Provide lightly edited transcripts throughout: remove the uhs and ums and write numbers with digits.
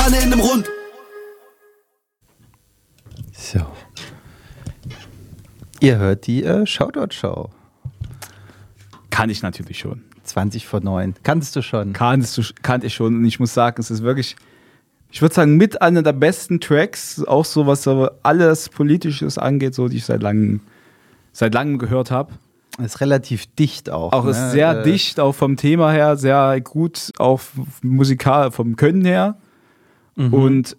Kanne in dem Rund. So. Ihr hört die Shoutout-Show. Kann ich natürlich schon. 20 vor 9. Kannst du schon? Kannte ich schon. Und ich muss sagen, es ist wirklich, ich würde sagen, mit einer der besten Tracks, auch so was aber alles Politisches angeht, so die ich seit langem gehört habe. Ist relativ dicht auch. Auch ist sehr dicht, auch vom Thema her, sehr gut, auch musikal, vom Können her. Und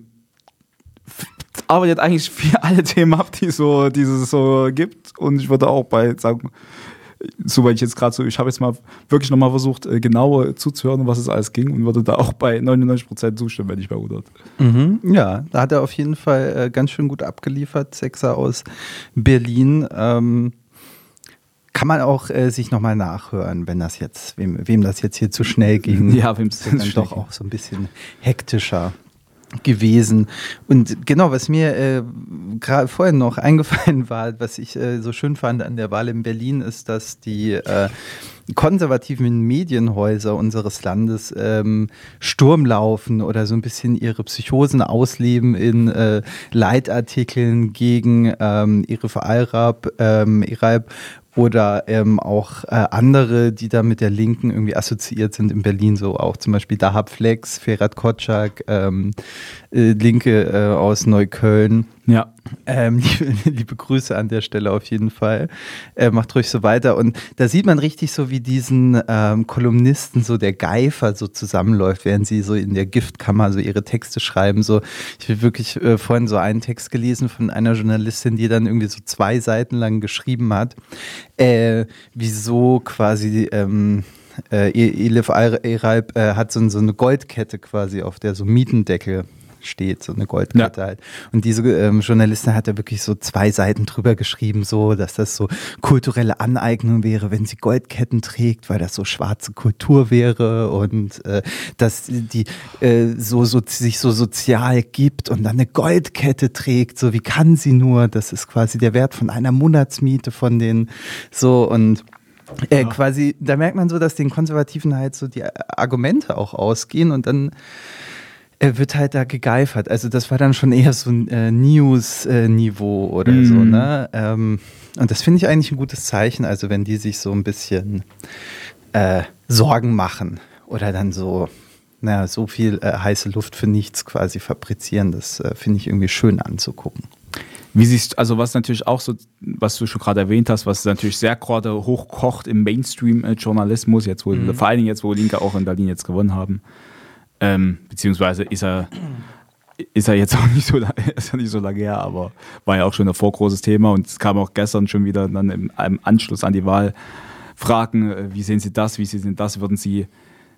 arbeitet eigentlich für alle Themen ab, die es so gibt. Und ich würde auch sagen, soweit ich jetzt gerade so, ich habe jetzt mal wirklich nochmal versucht, genauer zuzuhören, was es alles ging und würde da auch bei 99% zustimmen, wenn ich bei 100. Ja, da hat er auf jeden Fall ganz schön gut abgeliefert. Sechser aus Berlin. Kann man auch sich nochmal nachhören, wenn das jetzt, wem das jetzt hier zu schnell ging. Ja, wem es dann doch auch so ein bisschen hektischer gewesen. Und genau, was mir gerade vorhin noch eingefallen war, was ich so schön fand an der Wahl in Berlin, ist, dass die konservativen Medienhäuser unseres Landes Sturm laufen oder so ein bisschen ihre Psychosen ausleben in Leitartikeln gegen Irif Alrab oder auch andere, die da mit der Linken irgendwie assoziiert sind in Berlin, so auch zum Beispiel Dahab Flex, Ferhat Kotschak, Linke aus Neukölln. Ja. Liebe Grüße an der Stelle auf jeden Fall. Macht ruhig so weiter. Und da sieht man richtig so, wie diesen Kolumnisten so der Geifer so zusammenläuft, während sie so in der Giftkammer so ihre Texte schreiben. So, ich habe wirklich vorhin so einen Text gelesen von einer Journalistin, die dann irgendwie so 2 Seiten lang geschrieben hat, wieso quasi Elif Alrab hat so eine Goldkette quasi, auf der so Mietendeckel steht, so eine Goldkette halt. Und diese Journalistin hat ja wirklich so 2 Seiten drüber geschrieben, so, dass das so kulturelle Aneignung wäre, wenn sie Goldketten trägt, weil das so schwarze Kultur wäre und dass die sich so sozial gibt und dann eine Goldkette trägt, so wie kann sie nur, das ist quasi der Wert von einer Monatsmiete von denen, so und quasi, da merkt man so, dass den Konservativen halt so die Argumente auch ausgehen und dann wird halt da gegeifert. Also das war dann schon eher so ein News-Niveau oder so, ne? Und das finde ich eigentlich ein gutes Zeichen, also wenn die sich so ein bisschen Sorgen machen oder dann so, so viel heiße Luft für nichts quasi fabrizieren, das finde ich irgendwie schön anzugucken. Wie siehst du, also was natürlich auch so, was du schon gerade erwähnt hast, was natürlich sehr gerade hochkocht im Mainstream-Journalismus, jetzt vor allen Dingen jetzt, wo Linke auch in Berlin jetzt gewonnen haben, beziehungsweise ist er jetzt auch nicht so lange her, aber war ja auch schon davor großes Thema und es kam auch gestern schon wieder dann im Anschluss an die Wahl Fragen, wie sehen Sie das, würden Sie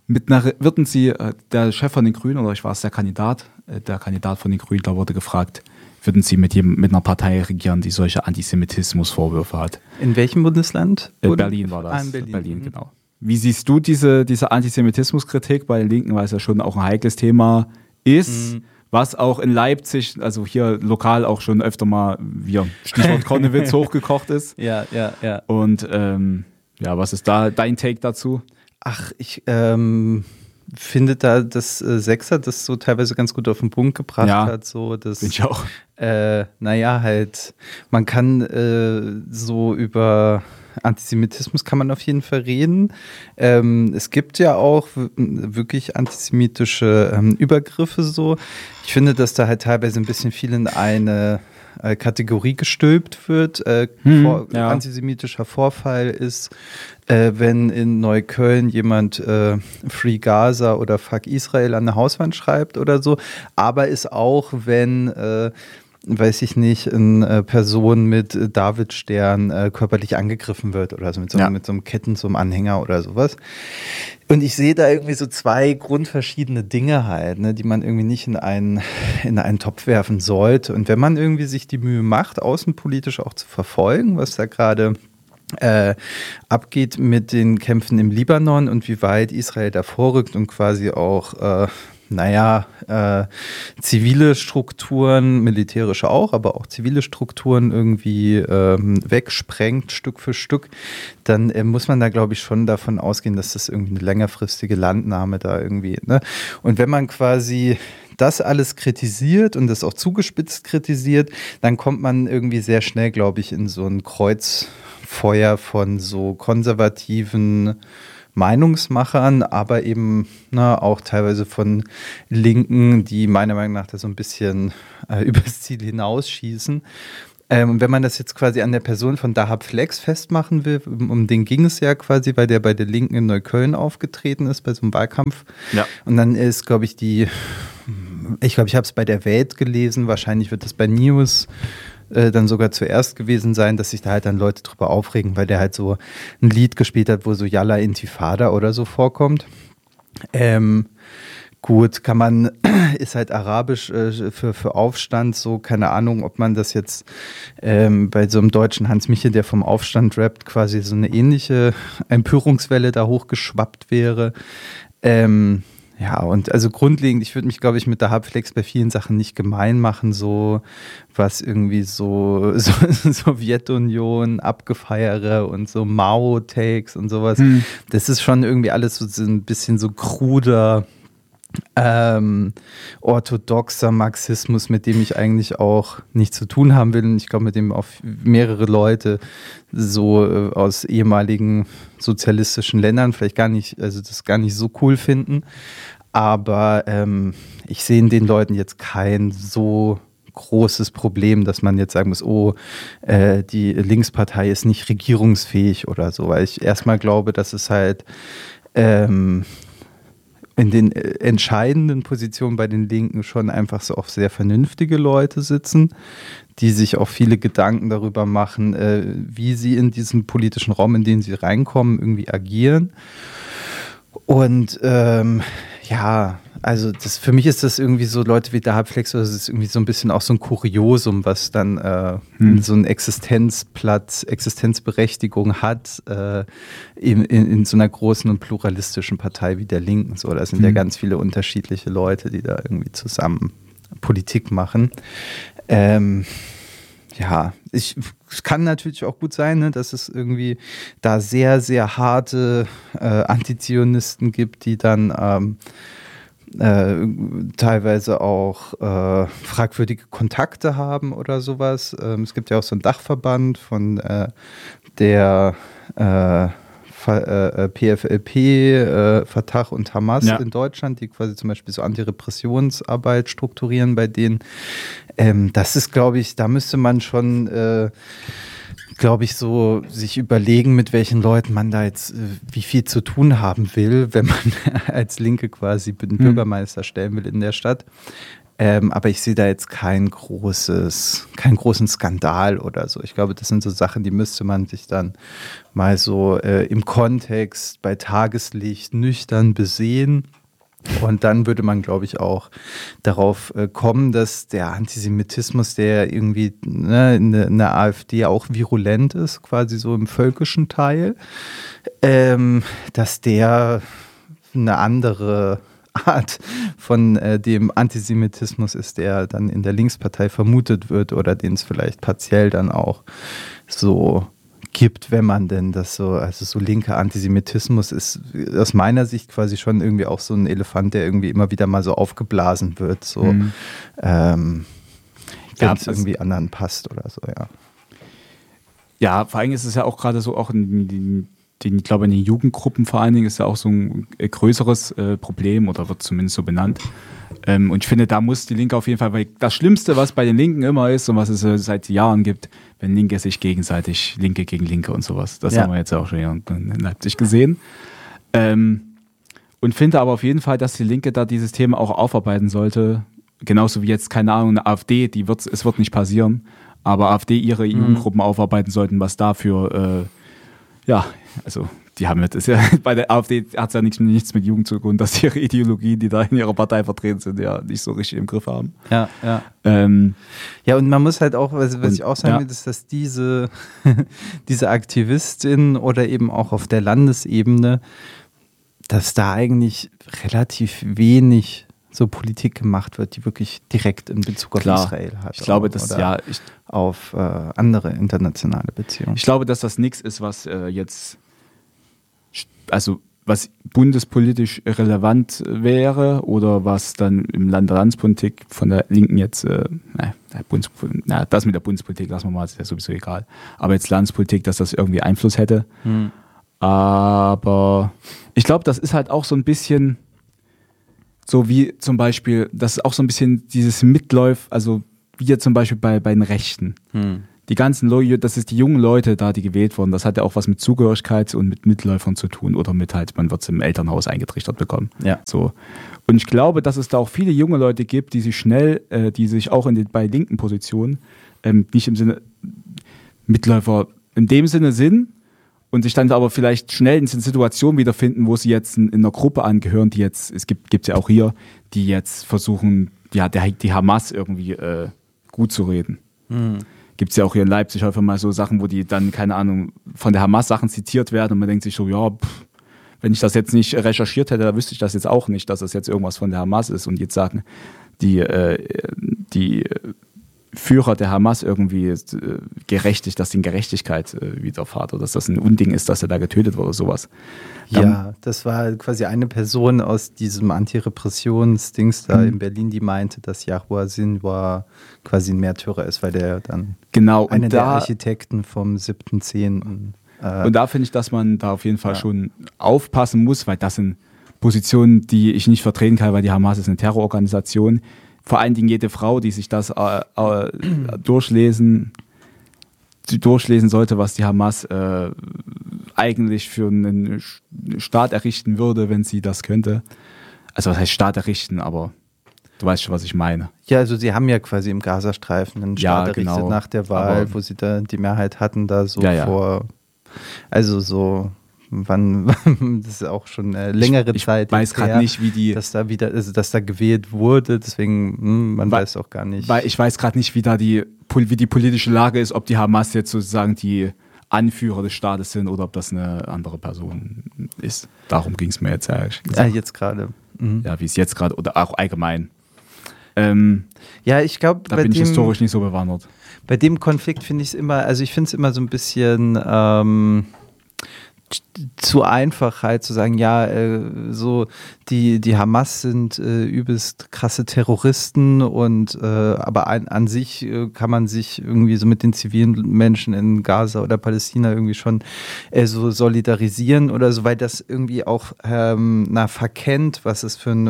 der Chef von den Grünen, oder ich war es der Kandidat von den Grünen, da wurde gefragt, würden Sie mit einer Partei regieren, die solche Antisemitismusvorwürfe hat? In welchem Bundesland? Berlin war das. Berlin, genau. Wie siehst du diese Antisemitismuskritik bei den Linken, weil es ja schon auch ein heikles Thema ist, was auch in Leipzig, also hier lokal auch schon öfter mal, Stichwort Konnewitz, hochgekocht ist? Ja. Und was ist da dein Take dazu? Ach, ich finde da, dass Sechser das so teilweise ganz gut auf den Punkt gebracht hat. So, dass, ich auch. Man kann so über Antisemitismus kann man auf jeden Fall reden. Es gibt ja auch wirklich antisemitische Übergriffe so. Ich finde, dass da halt teilweise ein bisschen viel in eine Kategorie gestülpt wird. Antisemitischer Vorfall ist, wenn in Neukölln jemand Free Gaza oder Fuck Israel an eine Hauswand schreibt oder so. Aber ist auch, wenn weiß ich nicht, eine Person mit Davidstern körperlich angegriffen wird oder so mit so einem Ketten zum Anhänger oder sowas. Und ich sehe da irgendwie so 2 grundverschiedene Dinge halt, ne, die man irgendwie nicht in einen Topf werfen sollte. Und wenn man irgendwie sich die Mühe macht, außenpolitisch auch zu verfolgen, was da gerade abgeht mit den Kämpfen im Libanon und wie weit Israel da vorrückt und quasi auch zivile Strukturen, militärische auch, aber auch zivile Strukturen irgendwie wegsprengt, Stück für Stück, dann muss man da, glaube ich, schon davon ausgehen, dass das irgendwie eine längerfristige Landnahme da irgendwie, ne? Und wenn man quasi das alles kritisiert und das auch zugespitzt kritisiert, dann kommt man irgendwie sehr schnell, glaube ich, in so ein Kreuzfeuer von so konservativen Meinungsmachern, aber eben auch teilweise von Linken, die meiner Meinung nach da so ein bisschen übers Ziel hinausschießen. Und wenn man das jetzt quasi an der Person von Dahab Flex festmachen will, um den ging es ja quasi, weil der bei der Linken in Neukölln aufgetreten ist, bei so einem Wahlkampf. Ja. Und dann ist, glaube ich, ich habe es bei der Welt gelesen, wahrscheinlich wird es bei News dann sogar zuerst gewesen sein, dass sich da halt dann Leute drüber aufregen, weil der halt so ein Lied gespielt hat, wo so Yalla Intifada oder so vorkommt. Gut, ist halt arabisch für Aufstand, so, keine Ahnung, ob man das jetzt bei so einem deutschen Hans Michel, der vom Aufstand rappt, quasi so eine ähnliche Empörungswelle da hochgeschwappt wäre. Ja, und also grundlegend, ich würde mich, glaube ich, mit der Dahab-Flex bei vielen Sachen nicht gemein machen, so was irgendwie so Sowjetunion, Abgefeiere und so Mao-Takes und sowas. Das ist schon irgendwie alles so ein bisschen so kruder, orthodoxer Marxismus, mit dem ich eigentlich auch nichts zu tun haben will. Und ich glaube, mit dem auch mehrere Leute so aus ehemaligen sozialistischen Ländern vielleicht das gar nicht so cool finden. Aber ich sehe in den Leuten jetzt kein so großes Problem, dass man jetzt sagen muss, die Linkspartei ist nicht regierungsfähig oder so, weil ich erstmal glaube, dass es halt in den entscheidenden Positionen bei den Linken schon einfach so auch sehr vernünftige Leute sitzen, die sich auch viele Gedanken darüber machen, wie sie in diesem politischen Raum, in den sie reinkommen, irgendwie agieren. Und also für mich ist das irgendwie so, Leute wie Dahab Flex, das ist irgendwie so ein bisschen auch so ein Kuriosum, was dann so einen Existenzberechtigung hat in so einer großen und pluralistischen Partei wie der Linken. So, da sind ja ganz viele unterschiedliche Leute, die da irgendwie zusammen Politik machen. Es kann natürlich auch gut sein, ne, dass es irgendwie da sehr, sehr harte Antizionisten gibt, die dann teilweise auch fragwürdige Kontakte haben oder sowas. Es gibt ja auch so einen Dachverband von der PFLP, Fatah und Hamas in Deutschland, die quasi zum Beispiel so Antirepressionsarbeit strukturieren bei denen. Das ist, glaube ich, da müsste man schon so sich überlegen, mit welchen Leuten man da jetzt wie viel zu tun haben will, wenn man als Linke quasi den Bürgermeister stellen will in der Stadt. Aber ich sehe da jetzt keinen großen Skandal oder so. Ich glaube, das sind so Sachen, die müsste man sich dann mal so im Kontext bei Tageslicht nüchtern besehen. Und dann würde man, glaube ich, auch darauf kommen, dass der Antisemitismus, der irgendwie in der AfD auch virulent ist, quasi so im völkischen Teil, dass der eine andere Art von dem Antisemitismus ist, der dann in der Linkspartei vermutet wird oder den es vielleicht partiell dann auch so gibt, wenn man denn das so linker Antisemitismus ist aus meiner Sicht quasi schon irgendwie auch so ein Elefant, der irgendwie immer wieder mal so aufgeblasen wird, so wenn es irgendwie anderen passt oder so, ja. Ja, vor allem ist es ja auch gerade so, auch ich glaube, in den Jugendgruppen vor allen Dingen ist ja auch so ein größeres Problem oder wird zumindest so benannt. Und ich finde, da muss die Linke auf jeden Fall, weil das Schlimmste, was bei den Linken immer ist und was es seit Jahren gibt, wenn Linke sich gegenseitig, Linke gegen Linke und sowas. Das haben wir jetzt auch schon in Leipzig gesehen. Und finde aber auf jeden Fall, dass die Linke da dieses Thema auch aufarbeiten sollte. Genauso wie jetzt, keine Ahnung, eine AfD, es wird nicht passieren, aber AfD ihre Jugendgruppen aufarbeiten sollten, was dafür also die haben das ja, bei der AfD hat es ja nichts mit Jugend zu tun, dass ihre Ideologien, die da in ihrer Partei vertreten sind, ja nicht so richtig im Griff haben. Ja, und man muss halt auch, was ich auch sagen will, ist, dass diese Aktivistin oder eben auch auf der Landesebene, dass da eigentlich relativ wenig so Politik gemacht wird, die wirklich direkt in Bezug auf Israel hat. Ich glaube, auf andere internationale Beziehungen. Ich glaube, dass das nichts ist, was was bundespolitisch relevant wäre oder was dann im Landespolitik von der Linken jetzt, das mit der Bundespolitik lassen wir mal, das ist ja sowieso egal. Aber jetzt Landespolitik, dass das irgendwie Einfluss hätte. Aber ich glaube, das ist halt auch so ein bisschen so wie zum Beispiel, das ist auch so ein bisschen dieses also wie jetzt zum Beispiel bei den Rechten. Die ganzen Leute, das ist die jungen Leute da, die gewählt wurden, das hat ja auch was mit Zugehörigkeit und mit Mitläufern zu tun oder mit halt, man wird es im Elternhaus eingetrichtert bekommen. Ja. So. Und ich glaube, dass es da auch viele junge Leute gibt, die sich auch bei linken Positionen nicht im Sinne Mitläufer in dem Sinne sind und sich dann aber vielleicht schnell in Situationen wiederfinden, wo sie jetzt in einer Gruppe angehören, die jetzt, es gibt ja auch hier, die jetzt versuchen, ja, die Hamas irgendwie gut zu reden. Gibt es ja auch hier in Leipzig häufig mal so Sachen, wo die dann, keine Ahnung, von der Hamas Sachen zitiert werden und man denkt sich so, ja, wenn ich das jetzt nicht recherchiert hätte, dann wüsste ich das jetzt auch nicht, dass das jetzt irgendwas von der Hamas ist und jetzt sagen die Führer der Hamas irgendwie dass ihnen Gerechtigkeit widerfahrt oder dass das ein Unding ist, dass er da getötet wurde oder sowas. Ja, das war quasi eine Person aus diesem Antirepressionsdings da in Berlin, die meinte, dass Yahya Sinwar quasi ein Märtyrer ist, weil der dann einer der Architekten vom 7.10. Und da finde ich, dass man da auf jeden Fall schon aufpassen muss, weil das sind Positionen, die ich nicht vertreten kann, weil die Hamas ist eine Terrororganisation. Vor allen Dingen jede Frau, die sich das durchlesen sollte, was die Hamas eigentlich für einen Staat errichten würde, wenn sie das könnte. Also was heißt Staat errichten, aber du weißt schon, was ich meine. Ja, also sie haben ja quasi im Gazastreifen einen Staat errichtet nach der Wahl, wo sie da die Mehrheit hatten, da so vor, also so wann, das ist auch schon eine längere Zeit. Ich weiß gerade nicht, wie die. Dass da gewählt wurde, deswegen, man weiß auch gar nicht. Ich weiß gerade nicht, wie die politische Lage ist, ob die Hamas jetzt sozusagen die Anführer des Staates sind oder ob das eine andere Person ist. Darum ging es mir jetzt eigentlich. Jetzt gerade. Ja, wie es jetzt gerade oder auch allgemein. Ja, ich glaube, da bin ich historisch nicht so bewandert. Bei dem Konflikt finde ich es immer, also ich finde es immer so ein bisschen zu einfach halt zu sagen, ja, so die Hamas sind übelst krasse Terroristen und aber an sich kann man sich irgendwie so mit den zivilen Menschen in Gaza oder Palästina irgendwie schon so solidarisieren oder so, weil das irgendwie auch verkennt, was es für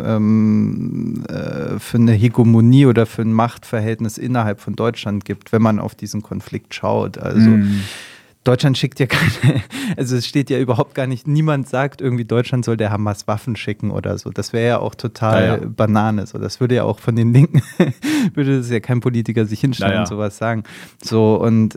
eine Hegemonie oder für ein Machtverhältnis innerhalb von Deutschland gibt, wenn man auf diesen Konflikt schaut. Also Deutschland schickt ja keine, also es steht ja überhaupt gar nicht, niemand sagt irgendwie, Deutschland soll der Hamas Waffen schicken oder so. Das wäre ja auch total Banane. So. Das würde ja auch von den Linken, würde das ja kein Politiker sich hinstellen und sowas sagen. So, und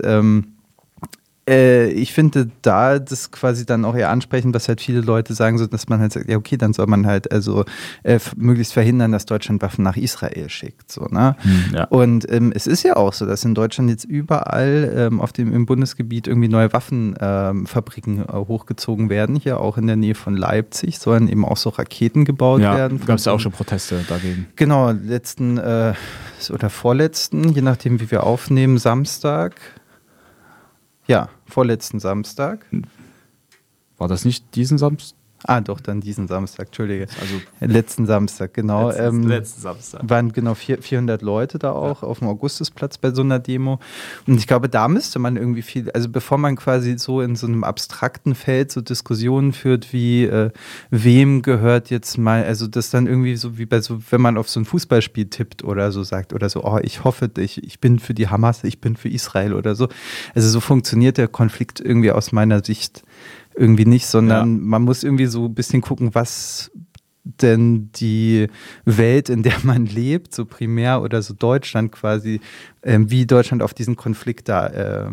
ich finde da das quasi dann auch eher ansprechend, was halt viele Leute sagen, so dass man halt sagt, ja okay, dann soll man halt also möglichst verhindern, dass Deutschland Waffen nach Israel schickt. So, ne? Und es ist ja auch so, dass in Deutschland jetzt überall im Bundesgebiet irgendwie neue Waffenfabriken hochgezogen werden. Hier auch in der Nähe von Leipzig sollen eben auch so Raketen gebaut werden. Gab es ja auch schon Proteste dagegen. Genau, letzten oder vorletzten, je nachdem wie wir aufnehmen, Samstag. Ja, vorletzten Samstag. War das nicht diesen Samstag? Doch, dann diesen Samstag, Entschuldige. Also letzten Samstag, genau. Letzten Samstag. Waren genau 400 Leute da auch auf dem Augustusplatz bei so einer Demo. Und ich glaube, da müsste man irgendwie viel, also bevor man quasi so in so einem abstrakten Feld so Diskussionen führt, wie wem gehört jetzt mal, also das dann irgendwie so wie bei so, wenn man auf so ein Fußballspiel tippt oder so sagt oder so, ich hoffe, ich bin für die Hamas, ich bin für Israel oder so. Also so funktioniert der Konflikt irgendwie aus meiner Sicht irgendwie nicht, sondern man muss irgendwie so ein bisschen gucken, was denn die Welt, in der man lebt, so primär oder so Deutschland quasi, wie Deutschland auf diesen Konflikt da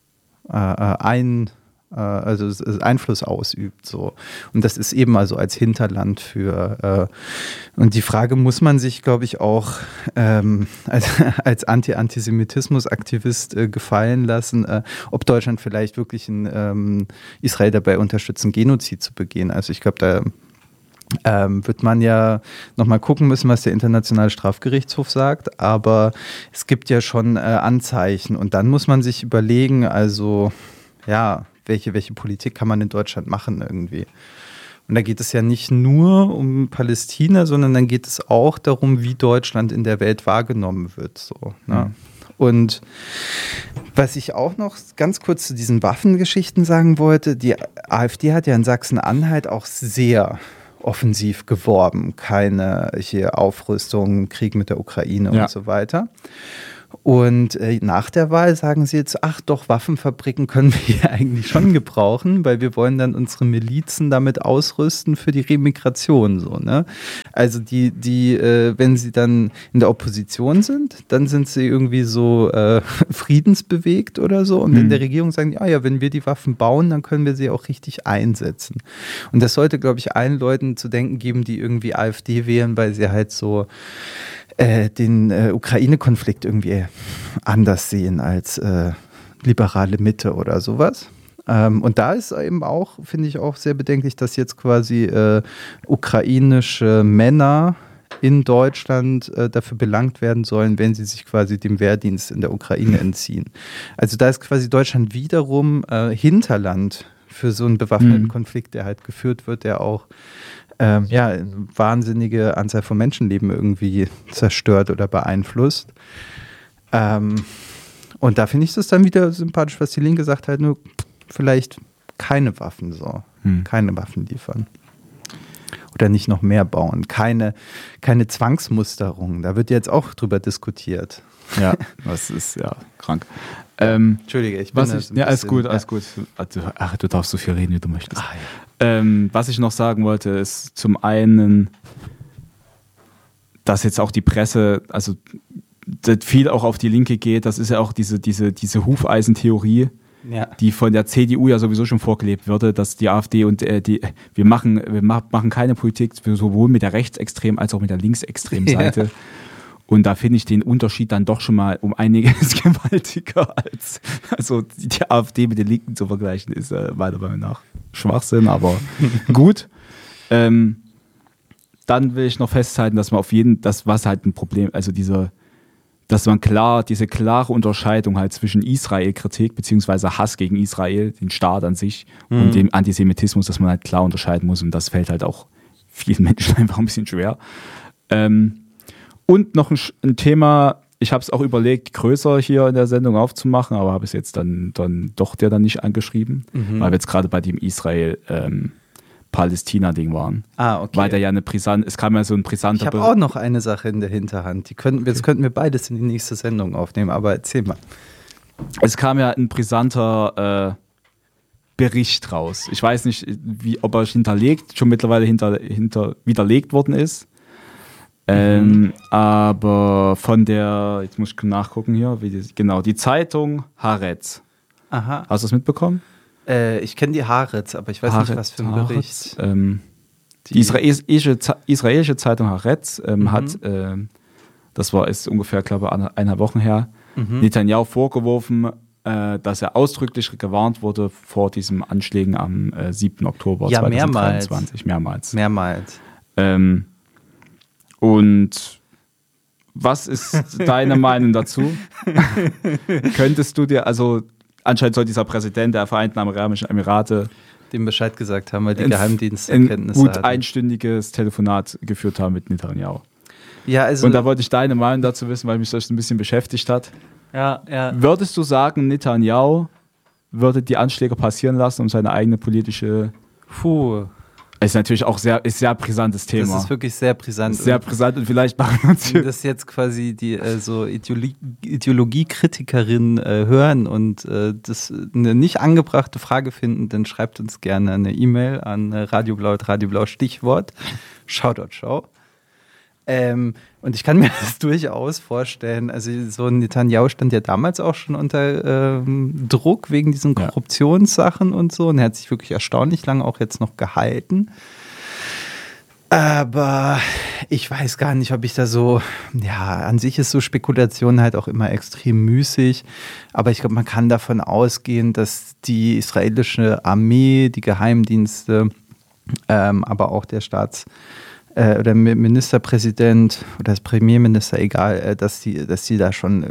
Einfluss ausübt. So. Und das ist eben also als Hinterland und die Frage muss man sich, glaube ich, auch als Antisemitismus-Aktivist gefallen lassen, ob Deutschland vielleicht wirklich in Israel dabei unterstützt, einen Genozid zu begehen. Also ich glaube, da wird man ja nochmal gucken müssen, was der Internationale Strafgerichtshof sagt, aber es gibt ja schon Anzeichen und dann muss man sich überlegen, also ja, welche Politik kann man in Deutschland machen irgendwie. Und da geht es ja nicht nur um Palästina, sondern dann geht es auch darum, wie Deutschland in der Welt wahrgenommen wird. So, ne? Und was ich auch noch ganz kurz zu diesen Waffengeschichten sagen wollte, die AfD hat ja in Sachsen-Anhalt auch sehr offensiv geworben. Keine hier Aufrüstung, Krieg mit der Ukraine und so weiter. Und nach der Wahl sagen sie jetzt, ach doch, Waffenfabriken können wir hier eigentlich schon gebrauchen, weil wir wollen dann unsere Milizen damit ausrüsten für die Remigration. So, ne? Also wenn sie dann in der Opposition sind, dann sind sie irgendwie so friedensbewegt oder so. Und in der Regierung sagen die, ja, wenn wir die Waffen bauen, dann können wir sie auch richtig einsetzen. Und das sollte, glaube ich, allen Leuten zu denken geben, die irgendwie AfD wählen, weil sie halt so den Ukraine-Konflikt irgendwie anders sehen als liberale Mitte oder sowas. Und da ist eben auch, finde ich auch sehr bedenklich, dass jetzt quasi ukrainische Männer in Deutschland dafür belangt werden sollen, wenn sie sich quasi dem Wehrdienst in der Ukraine entziehen. Also da ist quasi Deutschland wiederum Hinterland für so einen bewaffneten Konflikt, der halt geführt wird, der auch eine wahnsinnige Anzahl von Menschenleben irgendwie zerstört oder beeinflusst. Und da finde ich das dann wieder sympathisch, was die Linke sagt, halt nur vielleicht keine Waffen so, keine Waffen liefern. Oder nicht noch mehr bauen. Keine Zwangsmusterung. Da wird jetzt auch drüber diskutiert. Ja, das ist ja krank. Entschuldige, ich bin alles gut. Du darfst so viel reden, wie du möchtest. Was ich noch sagen wollte, ist zum einen, dass jetzt auch die Presse, also viel auch auf die Linke geht, das ist ja auch diese Hufeisentheorie, die von der CDU ja sowieso schon vorgelebt würde, dass die AfD und wir machen keine Politik sowohl mit der rechtsextremen als auch mit der linksextremen Seite. Ja. Und da finde ich den Unterschied dann doch schon mal um einiges gewaltiger als die AfD mit den Linken zu vergleichen, ist meiner Meinung nach Schwachsinn, aber gut. Dann will ich noch festhalten, dass man das was halt ein Problem, also dass man diese klare Unterscheidung halt zwischen Israel-Kritik beziehungsweise Hass gegen Israel, den Staat an sich und dem Antisemitismus, dass man halt klar unterscheiden muss und das fällt halt auch vielen Menschen einfach ein bisschen schwer. Und noch ein Thema, ich habe es auch überlegt, größer hier in der Sendung aufzumachen, aber habe es jetzt dann doch dir dann nicht angeschrieben, weil wir jetzt gerade bei dem Israel-Palästina-Ding waren. Okay. Weil da ja es kam ja so ein brisanter... Ich habe auch noch eine Sache in der Hinterhand. Könnten wir beides in die nächste Sendung aufnehmen, aber erzähl mal. Es kam ja ein brisanter Bericht raus. Ich weiß nicht, ob er schon mittlerweile widerlegt worden ist. Aber von jetzt muss ich nachgucken hier, die Zeitung Haaretz. Aha. Hast du das mitbekommen? Ich kenne die Haaretz, aber ich weiß nicht, was für ein Bericht. Die israelische Zeitung Haaretz hat, ist ungefähr, glaube ich, 1,5 Wochen her, Netanyahu vorgeworfen, dass er ausdrücklich gewarnt wurde vor diesen Anschlägen am 7. Oktober 2023. Mehrmals. Und was ist deine Meinung dazu? Könntest du dir, anscheinend soll dieser Präsident der Vereinten Arabischen Emirate dem Bescheid gesagt haben, weil die Geheimdiensterkenntnisse ein einstündiges Telefonat geführt haben mit Netanyahu. Ja, und da wollte ich deine Meinung dazu wissen, weil mich das ein bisschen beschäftigt hat. Ja. Würdest du sagen, Netanyahu würde die Anschläge passieren lassen, um seine eigene politische... Ist natürlich auch sehr brisantes Thema. Das ist wirklich sehr brisant. Sehr brisant und vielleicht machen wir uns hier... Das jetzt quasi die Ideologiekritikerin hören und das eine nicht angebrachte Frage finden, dann schreibt uns gerne eine E-Mail an radioblau Stichwort Shoutout. Und ich kann mir das durchaus vorstellen, also so ein Netanyahu stand ja damals auch schon unter Druck wegen diesen Korruptionssachen und so und er hat sich wirklich erstaunlich lange auch jetzt noch gehalten. Aber ich weiß gar nicht, ob ich da an sich ist so Spekulation halt auch immer extrem müßig, aber ich glaube, man kann davon ausgehen, dass die israelische Armee, die Geheimdienste, aber auch der oder Ministerpräsident oder das Premierminister, egal, dass die da schon,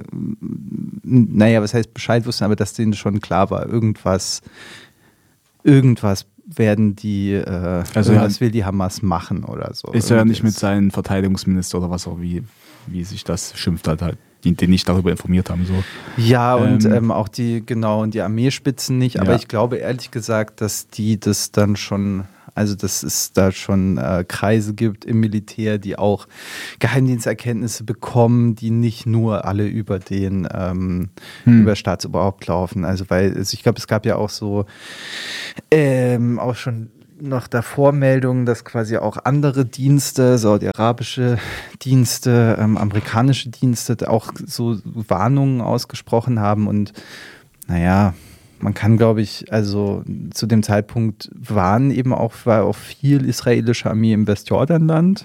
was heißt Bescheid wussten, aber dass denen schon klar war, irgendwas werden die, was will die Hamas machen oder so. Ist er ja nicht mit seinem Verteidigungsminister oder was auch, wie sich das schimpft halt, die nicht darüber informiert haben. So. Ja, und auch die Armeespitzen nicht, aber ich glaube ehrlich gesagt, dass die das dann schon, also dass es da schon Kreise gibt im Militär, die auch Geheimdiensterkenntnisse bekommen, die nicht nur alle über den über Staatsoberhaupt laufen. Also ich glaube, es gab ja auch so auch schon noch davor Meldungen, dass quasi auch andere Dienste, saudi-arabische Dienste, amerikanische Dienste auch so Warnungen ausgesprochen haben und naja, man kann, glaube ich, also zu dem Zeitpunkt war auch viel israelische Armee im Westjordanland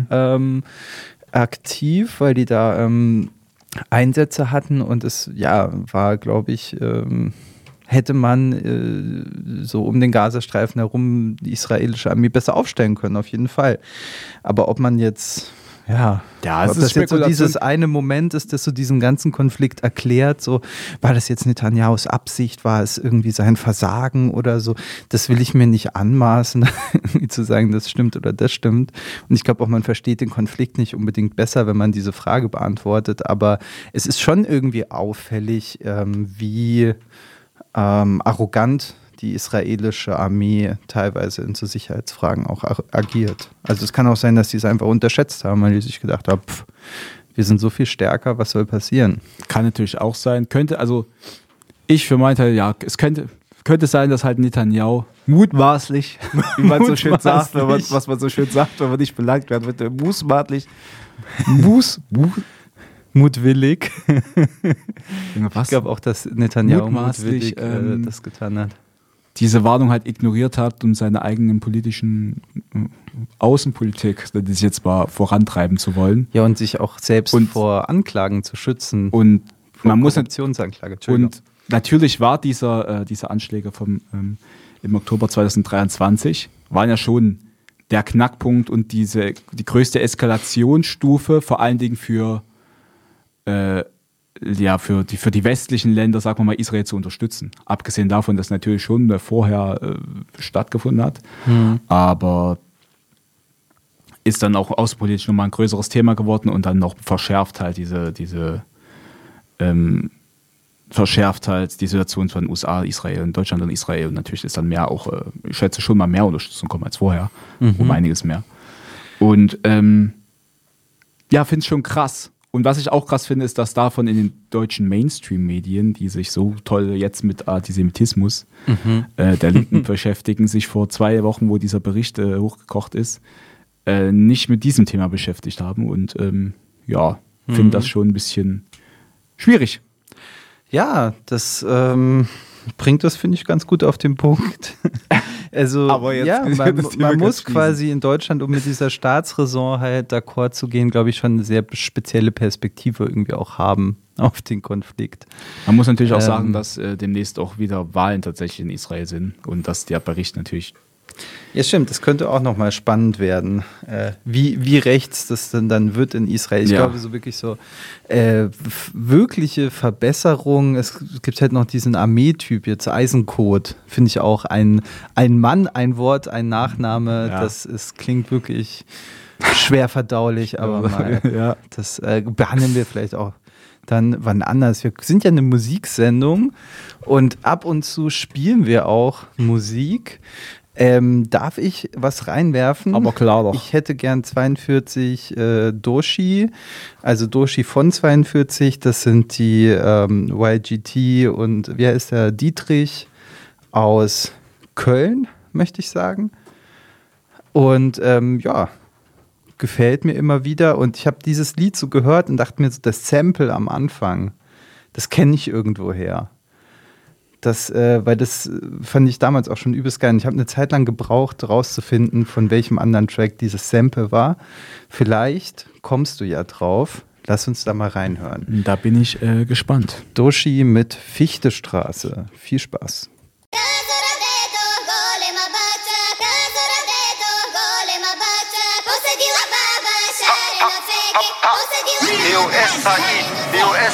aktiv, weil die da Einsätze hatten und es war, glaube ich, hätte man so um den Gazastreifen herum die israelische Armee besser aufstellen können, auf jeden Fall. Aber ob man jetzt, ob das jetzt so dieses eine Moment ist, das so diesen ganzen Konflikt erklärt, so war das jetzt Netanyahus Absicht, war es irgendwie sein Versagen oder so, das will ich mir nicht anmaßen, irgendwie zu sagen, das stimmt oder das stimmt. Und ich glaube auch, man versteht den Konflikt nicht unbedingt besser, wenn man diese Frage beantwortet, aber es ist schon irgendwie auffällig, wie arrogant die israelische Armee teilweise in so Sicherheitsfragen auch agiert. Also es kann auch sein, dass die es einfach unterschätzt haben, weil die sich gedacht haben, wir sind so viel stärker, was soll passieren? Kann natürlich auch sein. Ich für meinen Teil, es könnte sein, dass halt Netanyahu mutmaßlich, wie man so schön sagt, was man so schön sagt, wenn man nicht belangt werden wird, mutwillig. Ich glaube auch, dass Netanyahu mutwillig das getan hat. Diese Warnung halt ignoriert hat, um seine eigenen politischen Außenpolitik, die sich jetzt mal vorantreiben zu wollen. Ja, und sich auch selbst vor Anklagen zu schützen. Und man muss Korruptionsanklage. Und natürlich war diese Anschläge im Oktober 2023 waren ja schon der Knackpunkt und die größte Eskalationsstufe, vor allen Dingen für die westlichen Länder, sagen wir mal, Israel zu unterstützen. Abgesehen davon, dass natürlich schon vorher stattgefunden hat. Aber ist dann auch außenpolitisch nochmal ein größeres Thema geworden und dann noch verschärft halt die Situation von USA, Israel und Deutschland und Israel. Und natürlich ist dann mehr auch, ich schätze schon mal mehr Unterstützung kommen als vorher. Um einiges mehr. Und finde es schon krass. Und was ich auch krass finde, ist, dass davon in den deutschen Mainstream-Medien, die sich so toll jetzt mit Antisemitismus der Linken beschäftigen, sich vor 2 Wochen, wo dieser Bericht hochgekocht ist, nicht mit diesem Thema beschäftigt haben. Und finde das schon ein bisschen schwierig. Ja, das bringt das, finde ich, ganz gut auf den Punkt. Also, aber jetzt, man muss quasi in Deutschland, um mit dieser Staatsräson halt d'accord zu gehen, glaube ich, schon eine sehr spezielle Perspektive irgendwie auch haben auf den Konflikt. Man muss natürlich auch sagen, dass demnächst auch wieder Wahlen tatsächlich in Israel sind und dass der Bericht natürlich. Ja, stimmt, das könnte auch nochmal spannend werden, wie rechts das denn dann wird in Israel. Ich glaube, so wirklich so wirkliche Verbesserungen. Es gibt halt noch diesen Armeetyp jetzt, Eisenkot, finde ich auch ein Mann, ein Wort, ein Nachname, klingt wirklich schwer verdaulich, aber mal, das behandeln wir vielleicht auch dann wann anders. Wir sind ja eine Musiksendung und ab und zu spielen wir auch Musik. Darf ich was reinwerfen? Aber klar doch. Ich hätte gern 42 Doshi, also Doshi von 42, das sind die YGT und wie heißt der? Dietrich aus Köln, möchte ich sagen. Und gefällt mir immer wieder und ich habe dieses Lied so gehört und dachte mir so, das Sample am Anfang, das kenne ich irgendwo her. Weil das fand ich damals auch schon übelst geil. Ich habe eine Zeit lang gebraucht, rauszufinden, von welchem anderen Track dieses Sample war. Vielleicht kommst du ja drauf. Lass uns da mal reinhören. Da bin ich gespannt. Doshi mit Fichtestraße. Viel Spaß. DOS